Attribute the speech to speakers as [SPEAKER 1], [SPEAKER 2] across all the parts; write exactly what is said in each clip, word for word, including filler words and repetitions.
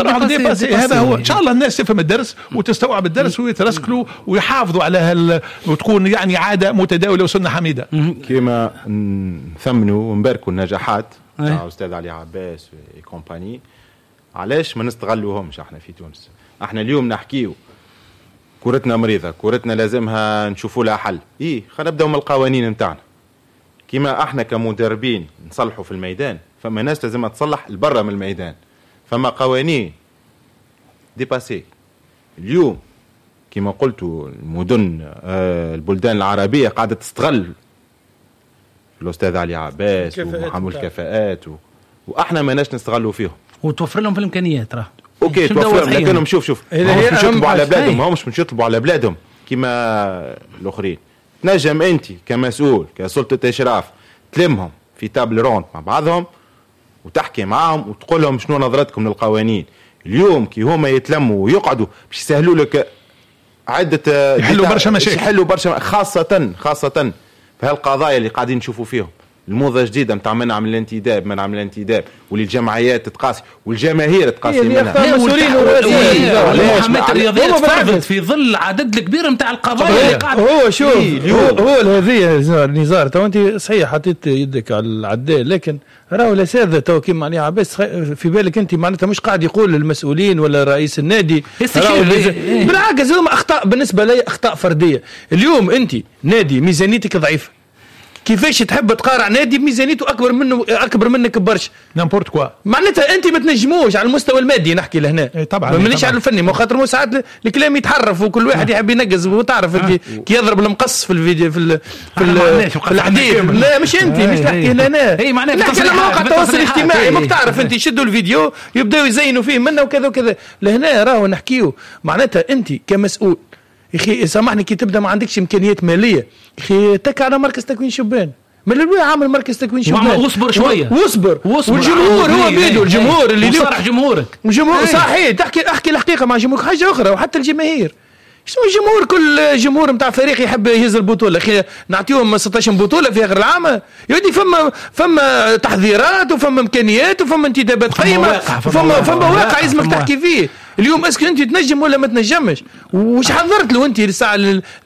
[SPEAKER 1] روحك ديباسي. هذا هو ان شاء الله الناس تفهم الدرس وتستوعب الدرس ويترسكلوا ويحافظوا على هال وتكون يعني عاده متداوله وسنه حميده.
[SPEAKER 2] كما نثمنوا ونباركوا النجاحات تاع استاذ علي عباس وكومباني، علاش ما نستغلوهمش احنا في تونس؟ احنا اليوم نحكيو كورتنا مريضه، كورتنا لازمها نشوفوا لها حل. ايه خلينا نبداو من القوانين نتاعنا. كما احنا كمدربين نصلحوا في الميدان، فما ناس لازمها تصلح البرة من الميدان. فما قوانين ديباسي اليوم كما قلتوا المدن آه البلدان العربيه قاعده تستغل الاستاذ علي عباس ومحمود الكفاءات و... واحنا ما ناش نستغلوا فيهم
[SPEAKER 3] وتوفر لهم في الامكانيات. راه
[SPEAKER 2] اوكي توفر لهم، لكنهم شوف شوف ماهمش مش يطلبوا على بلادهم، ماهمش مش يطلبوا على بلادهم كما الاخرين. تنجم انت كمسؤول كسلطه اشراف تلمهم في تابل روند مع بعضهم وتحكي معهم وتقول لهم شنو نظرتكم للقوانين. اليوم كي هما يتلموا ويقعدوا باش يسهلوا لك عده
[SPEAKER 1] يحلوا برشا مشاكل،
[SPEAKER 2] يحلوا برشا خاصه خاصه في هالقضايا اللي قاعدين نشوفوا فيهم. الموضه جديده نتاع منع من الانتداب، منع من الانتداب واللي الجمعيات تتقاسي والجماهير تتقاسي منها.
[SPEAKER 3] المسؤولين والمحاماه الرياضيه تفرضت في ظل عدد الكبير نتاع القضايا اللي قاعد.
[SPEAKER 4] هو شوف هو, هو هذه نزار تو انت صحيح حطيت يدك على العداء، لكن راهو الاساتذه تو كيما معني عباس في بالك انت معناتها مش قاعد يقول للمسؤولين ولا رئيس النادي بالعكس هم اخطاء بالنسبه لي، اخطاء فرديه. اليوم انت نادي ميزانيتك ضعيفه، كيفاش تحب تقارع نادي بميزانيته اكبر منه اكبر منك برشا
[SPEAKER 1] نامبورت كوا؟
[SPEAKER 4] معناتها انت ما تنجموش على المستوى المادي نحكي لهنا.
[SPEAKER 1] اي طبعا
[SPEAKER 4] مانيش على الفني، ما خاطر ساعات الكلام يتحرف وكل واحد يحب ينقز وتعرف انت كي يضرب المقص في الفيديو في ال في, في الحديث. لا مش انت مش تحكي هنا،
[SPEAKER 3] اي معناتها
[SPEAKER 4] نحكي على مواقع التواصل الاجتماعي. ما تعرف انت يشدوا الفيديو يبداو يزينوا فيه منا وكذا وكذا. لهنا راهو نحكيو معناتها انت كمسؤول يا اخي سامحني كي تبدا ما عندكش امكانيات ماليه يا اخي تك على مركز تكوين شبان. من الأول عامل مركز تكوين شبان،
[SPEAKER 3] واصبر شويه
[SPEAKER 4] واصبر والجمهور هو بيده. الجمهور اللي
[SPEAKER 3] صارح جمهورك
[SPEAKER 4] الجمهور صحيح تحكي احكي الحقيقه مع جمهورك حاجه اخرى. وحتى الجماهير شنو الجمهور كل جمهور نتاع فريق يحب يهز البطوله اخي نعطيهم ستة عشر بطوله في اخر العام. يودي فما فما تحذيرات وفما امكانيات وفما انتدابات قيمه وفما فما واقع لازمك تحكي فيه. اليوم اسكو انت تنجم ولا ما تنجمش؟ وش حضرت له انت للساعه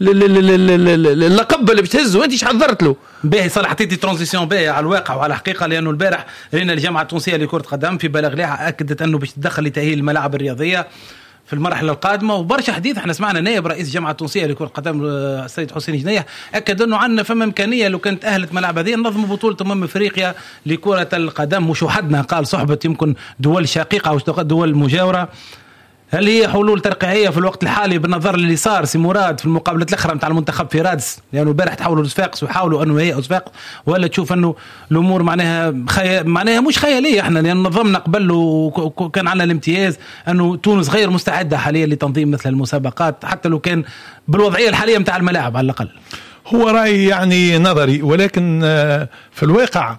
[SPEAKER 4] اللقب اللي بتهزه انت؟ ايش حضرت له؟
[SPEAKER 3] باهي صراحه عطيتي ترانزيسيون باهي على الواقع وعلى الحقيقه. لانه البارح رينا الجامعه التونسيه لكره قدم في بلاغ لها اكدت انه باش تدخل لتاهيل الملاعب الرياضيه في المرحله القادمه. وبرشا حديث احنا سمعنا نائب رئيس الجامعه التونسيه لكره القدم السيد حسين جنيح اكد انه عندنا فما امكانيه لو كانت اهلت ملاعب هذه ننظموا بطوله امم افريقيا لكره القدم. مش وحدنا قال صحبه يمكن دول شقيقه او دول مجاوره. هل هي حلول ترقيعيه في الوقت الحالي بالنظر اللي صار سي مراد في المقابله الاخرى نتاع المنتخب في رادس؟ لانه يعني البارح تحولوا لصفاقس ويحاولوا انه هي صفاقس، ولا تشوف انه الامور معناها خي... معناها مش خياليه؟ احنا لان نظمنا قبل وكان عندنا الامتياز انه تونس غير مستعده حاليا لتنظيم مثل المسابقات حتى لو كان بالوضعيه الحاليه نتاع الملاعب على الاقل.
[SPEAKER 1] هو راي يعني نظري، ولكن في الواقع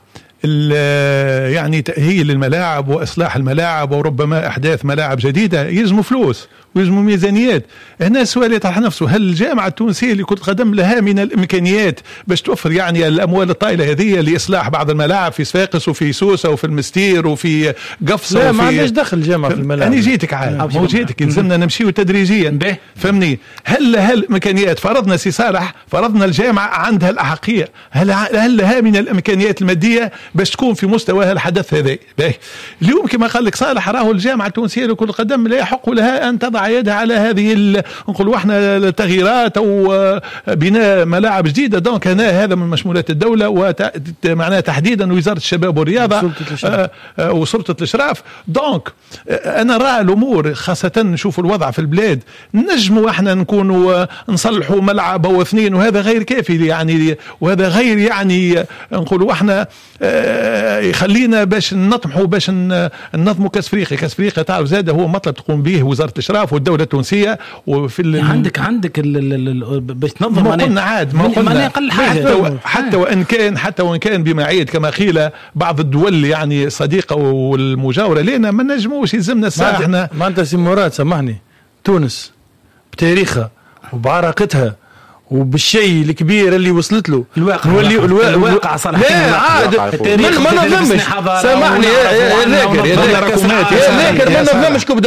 [SPEAKER 1] يعني تأهيل الملاعب وإصلاح الملاعب وربما إحداث ملاعب جديدة يلزموا فلوس ويلزموا ميزانيات. هنا السؤال يطرح نفسه، هل الجامعة التونسية لكرة القدم لها من الإمكانيات باش توفر يعني الأموال الطائلة هذه لإصلاح بعض الملاعب في صفاقس وفي سوسة وفي المستير وفي قفصة؟
[SPEAKER 4] لا ما عندناش دخل الجامعة في الملاعب.
[SPEAKER 1] أنا جيتك عاد مو جيتك يلزمنا نمشيو تدريجيا فهمني. هل لها الإمكانيات؟ فرضنا سي صالح فرضنا الجامعة عندها الأحقية، هل هل لها من الإمكانيات المادية باش تكون في مستوى الحدث هذا؟ باهي اليوم كما قال لك صالح راهو الجامعة التونسية لكرة القدم لا يحق لها أن تضع يدها على هذه نقولوا احنا التغييرات أو بناء ملاعب جديدة. دونك هنا هذا من مشمولات الدولة ومعناه تحديدا وزارة الشباب والرياضة وسلطة الإشراف. دونك أنا رأى الأمور خاصة نشوف الوضع في البلاد نجموا احنا نكونوا نصلحوا ملعب أو اثنين وهذا غير كافي يعني، وهذا غير يعني نقولوا احنا يخلينا باش نطمحوا باش ننظموا كاس افريقيا. كاس افريقيا تعرف زاد هو مطلب تقوم به وزاره الاشراف والدوله التونسيه. وفي
[SPEAKER 3] عندك عندك باش تنظم
[SPEAKER 1] ما قلنا عاد ما قلنا
[SPEAKER 3] اقل حاجه
[SPEAKER 1] حتى, حتى وان كان حتى وان كان بمعايير كما قيل بعض الدول يعني صديقه والمجاوره لنا ما نجموش يلزمنا الساعه. احنا
[SPEAKER 4] ما انت سي مراد سامحني تونس بتاريخها وبعراقتها وبالشيء الكبير اللي وصلت له
[SPEAKER 3] الواقع
[SPEAKER 4] واللي
[SPEAKER 3] الواقع, الواقع صراحه
[SPEAKER 4] لا عاد ما نظمش سامحني يا ذاكر يا ذاكر ما نظمش